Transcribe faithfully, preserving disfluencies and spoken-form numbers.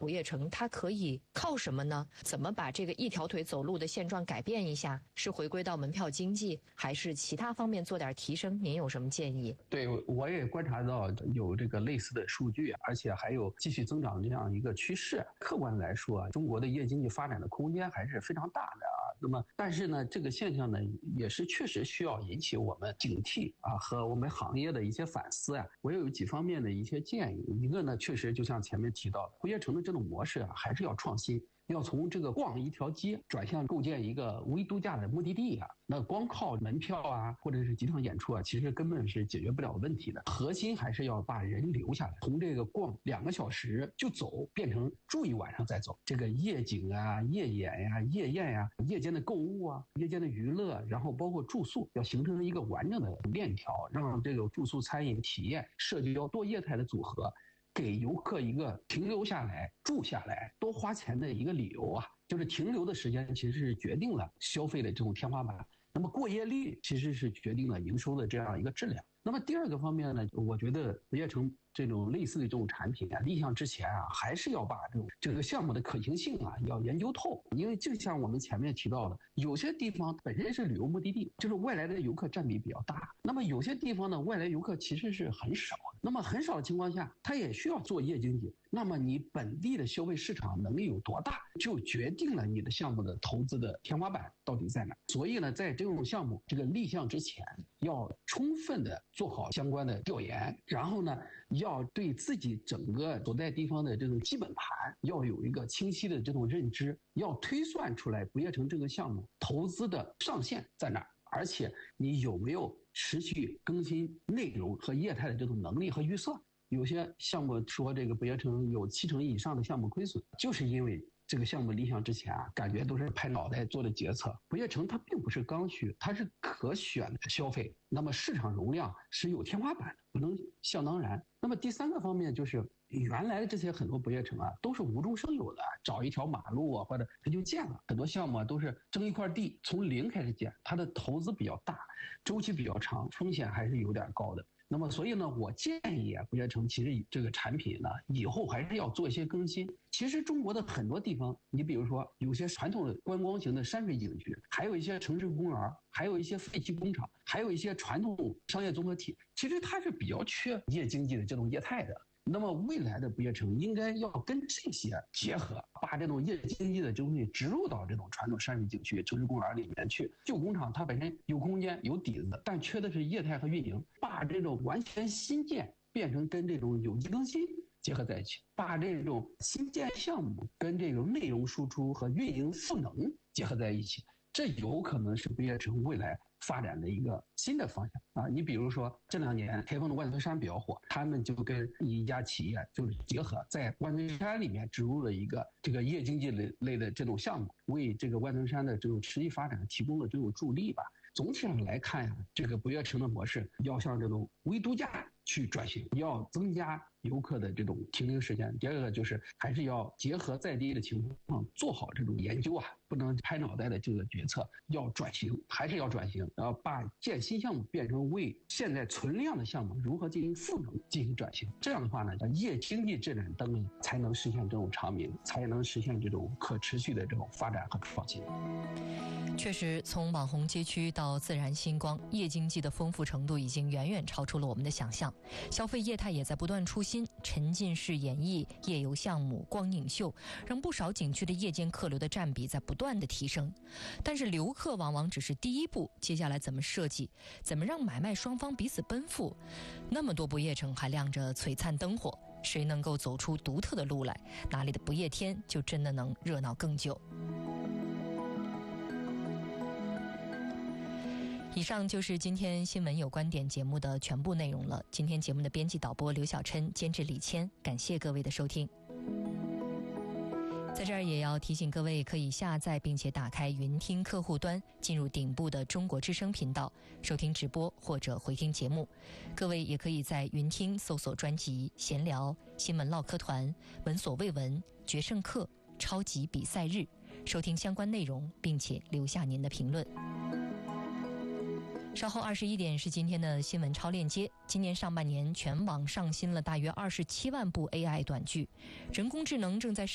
不夜城，它可以靠什么呢？怎么把这个一条腿走路的现状改变一下？是回归到门票经济，还是其他方面做点提升？您有什么建议？ 对，我也观察到有这个类似的数据，而且还有继续增长这样一个趋势。客观来说，中国的夜经济发展的空间还是非常大的啊。那么，但是呢，这个现象呢，也是确实需要引起我们警惕啊，和我们行业的一些反思啊。我也有几方面的一些建议。一个呢，确实就像前面提到的，不夜城的这种模式啊，还是要创新。要从这个逛一条街转向构建一个微度假的目的地啊，那光靠门票啊，或者是几场演出啊，其实根本是解决不了问题的。核心还是要把人留下来，从这个逛两个小时就走，变成住一晚上再走。这个夜景啊、夜演呀、夜宴呀、夜间的购物啊、夜间的娱乐，然后包括住宿，要形成一个完整的链条，让这个住宿、餐饮、体验、社交多业态的组合。给游客一个停留下来、住下来、多花钱的一个理由啊，就是停留的时间其实是决定了消费的这种天花板，那么过夜率其实是决定了营收的这样一个质量。那么第二个方面呢，我觉得不夜城这种类似的这种产品啊，立项之前啊，还是要把这种这个项目的可行性啊要研究透。因为就像我们前面提到的，有些地方本身是旅游目的地，就是外来的游客占比比较大。那么有些地方呢，外来游客其实是很少的。那么很少的情况下，它也需要做夜经济。那么你本地的消费市场能力有多大，就决定了你的项目的投资的天花板到底在哪。所以呢，在这种项目这个立项之前，要充分的做好相关的调研，然后呢，要对自己整个所在地方的这种基本盘要有一个清晰的这种认知，要推算出来不夜城这个项目投资的上限在哪儿，而且你有没有持续更新内容和业态的这种能力和预算。有些项目说这个不夜城有七成以上的项目亏损，就是因为这个项目立项之前啊，感觉都是拍脑袋做的决策。不夜城它并不是刚需，它是可选的消费，那么市场容量是有天花板的，不能想当然。那么第三个方面就是原来的这些很多不夜城啊，都是无中生有的，找一条马路啊，或者它就建了。很多项目啊都是争一块地，从零开始建，它的投资比较大，周期比较长，风险还是有点高的。那么所以呢，我建议啊，不夜城其实这个产品呢，以后还是要做一些更新。其实中国的很多地方，你比如说有些传统的观光型的山水景区，还有一些城市公园，还有一些废弃工厂，还有一些传统商业综合体，其实它是比较缺夜经济的这种业态的。那么未来的不夜城应该要跟这些结合，把这种夜经济的东西植入到这种传统山水景区、城市公园里面去。旧工厂它本身有空间有底子，但缺的是业态和运营，把这种完全新建变成跟这种有机更新结合在一起，把这种新建项目跟这种内容输出和运营赋能结合在一起，这有可能是不夜城未来发展的一个新的方向啊！你比如说这两年开封的万岁山比较火，他们就跟一家企业就是结合，在万岁山里面植入了一个这个夜经济类类的这种项目，为这个万岁山的这种持续发展提供了这种助力吧。总体上来看呀，这个不夜城的模式要向这种微度假去转型，要增加游客的这种停留时间。第二个就是还是要结合在地的情况做好这种研究啊，不能拍脑袋的这个决策，要转型，还是要转型，然后把建新项目变成为现在存量的项目如何进行赋能进行转型。这样的话呢，夜经济这盏灯才能实现这种长明，才能实现这种可持续的这种发展和创新。 确实，从网红街区到自然星光，夜经济的丰富程度已经远远超出了我们的想象。消费业态也在不断出新，沉浸式演绎、夜游项目、光影秀，让不少景区的夜间客流的占比在不断的提升。但是留客往往只是第一步，接下来怎么设计，怎么让买卖双方彼此奔赴？那么多不夜城还亮着璀璨灯火，谁能够走出独特的路来，哪里的不夜天就真的能热闹更久。以上就是今天新闻有观点节目的全部内容了。今天节目的编辑导播刘小琛，监制李谦，感谢各位的收听。在这儿也要提醒各位，可以下载并且打开云听客户端，进入顶部的中国之声频道，收听直播或者回听节目。各位也可以在云听搜索专辑闲聊、新闻唠嗑团、闻所未闻、决胜课、超级比赛日，收听相关内容，并且留下您的评论。稍后二十一点是今天的新闻超链接。今年上半年全网上新了大约二十七万部 A I 短剧，人工智能正在